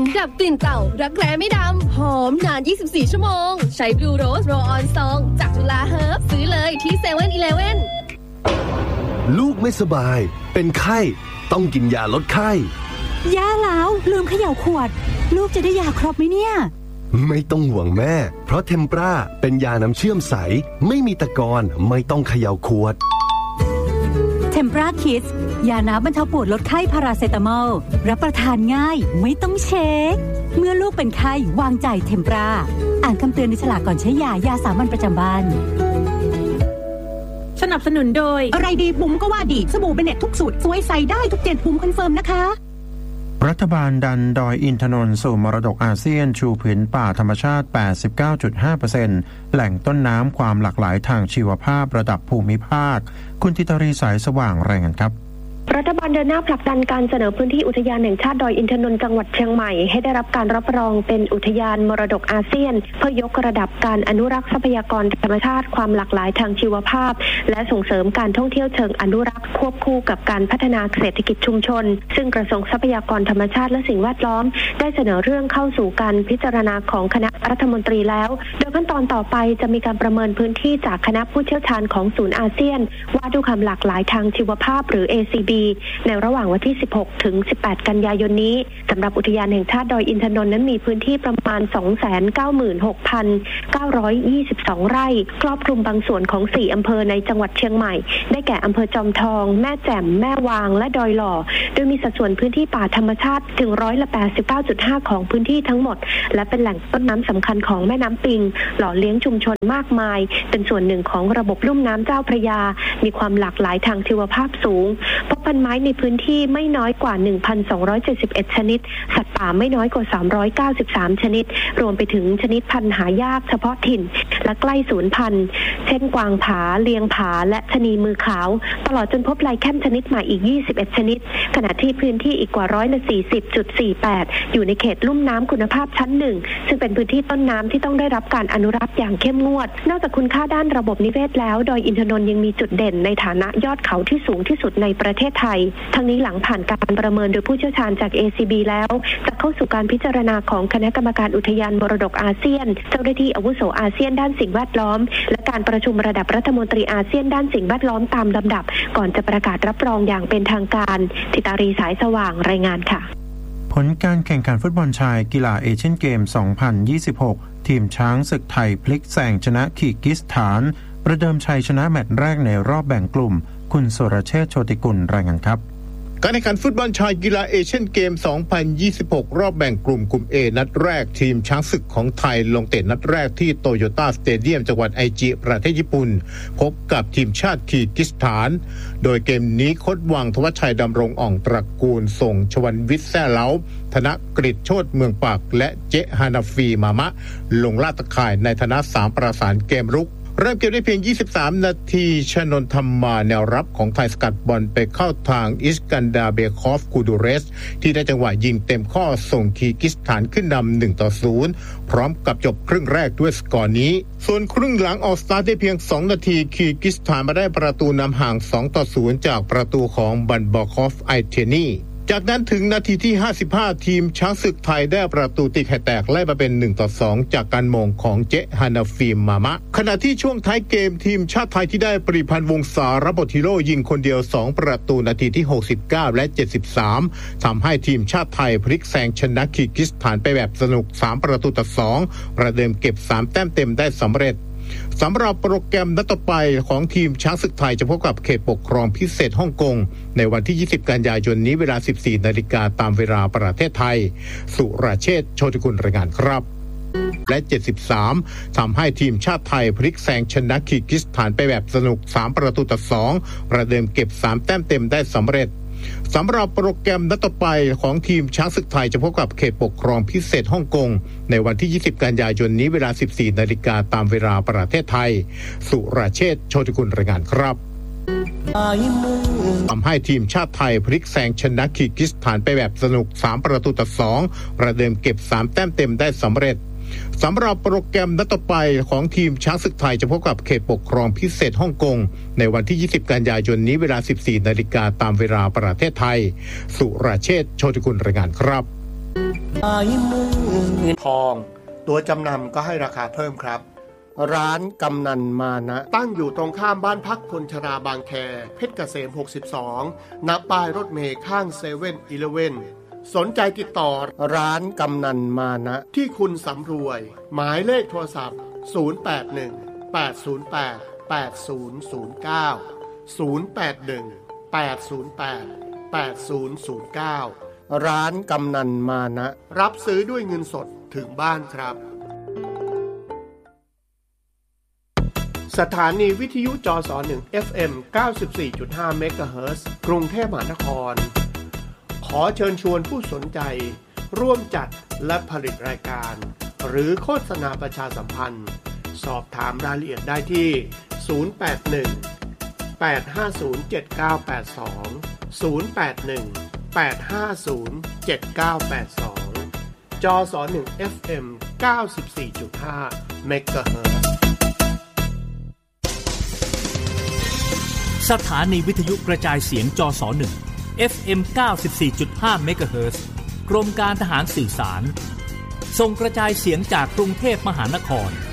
ดับกลิ่นเต่ารักแร้ไม่ดำหอมนาน24ชั่วโมงใช้บลูโรสโรออนซองจากจุฬาเฮิร์บซื้อเลยที่ 7-Eleven ลูกไม่สบายเป็นไข้ต้องกินยาลดไข้ย่าแล้วลืมเขย่าขวดลูกจะได้ยาครบไหมเนี่ยไม่ต้องห่วงแม่เพราะเทมปราเป็นยาน้ำเชื่อมใสไม่มีตะกอนไม่ต้องเขย่าขวดเทมปราคิดยาน้ำบรรเทาปวดลดไข้พาราเซตามอลรับประทานง่ายไม่ต้องเช็คเมื่อลูกเป็นไข้วางใจเทมปราอ่านคำเตือนในฉลากก่อนใช้ยาสามัญประจำบ้านสนับสนุนโดยอะไรดีบุ๋มก็ว่าดีสบู่เบเน็ตทุกสูตรสวยใส่ได้ทุก7บุ๋มคอนเฟิร์มนะคะรัฐบาลดันดอยอินทนนท์สู่มรดกอาเซียนชูผืนป่าธรรมชาติ 89.5% แหล่งต้นน้ำความหลากหลายทางชีวภาพระดับภูมิภาคคุณธิตรีสายสว่างรายงานครับรัฐบาลเดินหน้าผลักดันการเสนอพื้นที่อุทยานแห่งชาติดอยอินทนนท์จังหวัดเชียงใหม่ให้ได้รับการรับรองเป็นอุทยานมรดกอาเซียนเพื่อยกระดับการอนุรักษ์ทรัพยากรธรรมชาติความหลากหลายทางชีวภาพและส่งเสริมการท่องเที่ยวเชิงอนุรักษ์ควบคู่กับการพัฒนาเศรษฐกิจชุมชนซึ่งกระทรวงทรัพยากรธรรมชาติและสิ่งแวดล้อมได้เสนอเรื่องเข้าสู่การพิจารณาของคณะรัฐมนตรีแล้วโดยขั้นตอนต่อไปจะมีการประเมินพื้นที่จากคณะผู้เชี่ยวชาญของศูนย์อาเซียนว่าด้วยความหลากหลายทางชีวภาพหรือ ACB ในระหว่างวันที่16ถึง18กันยายนนี้สำหรับอุทยานแห่งชาติดอยอินทนนท์นั้นมีพื้นที่ประมาณ 296,922 ไร่ครอบคลุมบางส่วนของ4อำเภอในจังหวัดเชียงใหม่ได้แก่อำเภอจอมทองแม่แจ่มแม่วางและดอยหล่อโดยมีสัดส่วนพื้นที่ป่าธรรมชาติถึง89.5% ของพื้นที่ทั้งหมดและเป็นแหล่งต้นน้ำสำคัญของแม่น้ำปิงหล่อเลี้ยงชุมชนมากมายเป็นส่วนหนึ่งของระบบลุ่มน้ำเจ้าพระยามีความหลากหลายทางชีวภาพสูงพบพันธุ์ไม้ในพื้นที่ไม่น้อยกว่า 1,271 ชนิดสัตว์ป่าไม่น้อยกว่า393ชนิดรวมไปถึงชนิดพันธุ์หายากเฉพาะถิ่นและใกล้สูญพันธุ์เช่นกวางผาเลียงผาและชะนีมือขาวตลอดจนพบไลแคนชนิดใหม่อีก21ชนิดขณะที่พื้นที่อีกกว่า40.48% อยู่ในเขตลุ่มน้ำคุณภาพชั้น1ซึ่งเป็นพื้นที่ต้นน้ำที่ต้องได้รับการอนุรักษ์อย่างเข้มงวดนอกจากคุณค่าด้านระบบนิเวศแล้วดอยอินทนนท์ยังมีจุดเด่นในฐานะยอดเขาที่สูงที่สุดในประเทศไทยทั้งนี้หลังผ่านการประเมินโดยผู้เชี่ยวชาญจาก ACB แล้วจะเข้าสู่การพิจารณาของคณะกรรมการอุทยานมรดกอาเซียนเจ้าหน้าที่อาวุโสอาเซียนด้านสิ่งแวดล้อมและการประชุมระดับรัฐมนตรีอาเซียนด้านสิ่งแวดล้อมตามลำดับก่อนจะประกาศรับรองอย่างเป็นทางการธิตารีสายสว่างรายงานค่ะผลการแข่งขันฟุตบอลชายกีฬาเอเชียนเกม 2026 ทีมช้างศึกไทยพลิกแซงชนะคีร์กิสถานประเดิมชัยชนะแมตช์แรกในรอบแบ่งกลุ่มคุณสุรเชษฐ์โชติกุลรายงานครับการแข่งขันฟุตบอลชายกีฬาเอเชียนเกม 2026 รอบแบ่งกลุ่มกลุ่ม A นัดแรกทีมช้างศึกของไทยลงเตะนัดแรกที่โตโยต้าสเตเดียมจังหวัดไอจิประเทศญี่ปุ่นพบกับทีมชาติคีร์กิสถานโดยเกมนี้โค้ชวังธวัชชัยดำรงอ่องตระกูลส่งชวันวิทย์แซ่เล้าธนกฤษโชติเมืองปากและเจฮานาฟีมามะลงลาดตะข่ายในฐานะ3ประสานเกมรุกเริ่มเกมได้เพียง23นาทีชนนท์ธรรมาแนวรับของไทยสกัดบอลไปเข้าทางอิสกันดาเบคอฟกูดูเรสที่ได้จังหวะยิงเต็มข้อส่งคีร์กิสถานขึ้นนำ1-0พร้อมกับจบครึ่งแรกด้วยสกอร์นี้ส่วนครึ่งหลังออกสตาร์ทได้เพียง2นาทีคีร์กิสถานมาได้ประตูนำห่าง2-0จากประตูของบันบอคอฟไอเทนีจากนั้นถึงนาทีที่55ทีมช้างศึกไทยได้ประตูตีไข่แตกไล่มาเป็น1-2จากการมงของเจฮานาฟีมามะขณะที่ช่วงท้ายเกมทีมชาติไทยที่ได้ปริพันธ์วงศารับบทฮีโร่ยิงคนเดียว2ประตูนาทีที่69และ73ทำให้ทีมชาติไทยพลิกแซงชนะคีร์กิสถานไปแบบสนุก3-2ประเดิมเก็บ3แต้มเต็มได้สำเร็จสำหรับโปรแกรมนัดต่อไปของทีมช้างศึกไทยจะพบกับเขตปกครองพิเศษฮ่องกงในวันที่20กันยายนนี้เวลา 14 นาฬิกาตามเวลาประเทศไทยสุรเชษฐ์โชติกุลรายงานครับและ73ทำให้ทีมชาติไทยพลิกแซงชนะคีร์กิสถานไปแบบสนุก3-2ประเดิมเก็บ3แต้มเต็มได้สำเร็จสำหรับโปรแกรมนัดต่อไปของทีมช้างศึกไทยจะพบกับเขตปกครองพิเศษฮ่องกงในวันที่20กันยายนนี้เวลา 14 นาฬิกาตามเวลาประเทศไทยสุรเชษฐ์โชติกุลรายงานครับทำให้ทีมชาติไทยพลิกแซงชนะคีร์กิสถานไปแบบสนุก3-2ประเดิมเก็บ3แต้มเต็มได้สำเร็จสำหรับโปรแกรมนัดต่อไปของทีมช้างศึกไทยจะพบกับเขตปกครองพิเศษฮ่องกงในวันที่20กันยายนนี้เวลา 14 นาฬิกาตามเวลาประเทศไทยสุรเชษฐ์โชติกุลรายงานครับทองตัวจำนำก็ให้ราคาเพิ่มครับร้านกำนันมานะตั้งอยู่ตรงข้ามบ้านพักคนชราบางแคเพชรเกษม62ณป้ายรถเมล์ข้าง7-Elevenสนใจติดต่อร้านกำนันมานะที่คุณสำรวยหมายเลขโทรศัพท์0818088009 ร้านกำนันมานะรับซื้อด้วยเงินสดถึงบ้านครับสถานีวิทยุจส1 FM 94.5 เมกะเฮิรตซ์กรุงเทพมหานครขอเชิญชวนผู้สนใจร่วมจัดและผลิตรายการหรือโฆษณาประชาสัมพันธ์สอบถามรายละเอียดได้ที่081-850-7982 จส1 FM 94.5 เมกะเฮิรตซ์สถานีวิทยุกระจายเสียงจส1 FM 94.5 เมกะเฮิรตซ์กรมการทหารสื่อสารส่งกระจายเสียงจากกรุงเทพมหานคร